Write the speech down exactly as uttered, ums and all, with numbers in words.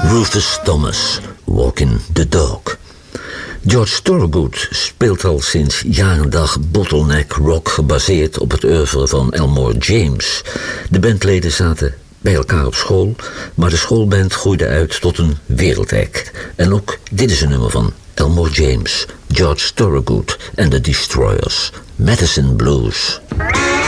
Rufus Thomas, Walking the Dog. George Thorogood speelt al sinds jaren dag bottleneck rock gebaseerd op het oeuvre van Elmore James. De bandleden zaten bij elkaar op school, maar de schoolband groeide uit tot een wereldact. En ook dit is een nummer van Elmore James, George Thorogood en The Destroyers, Medicine Blues.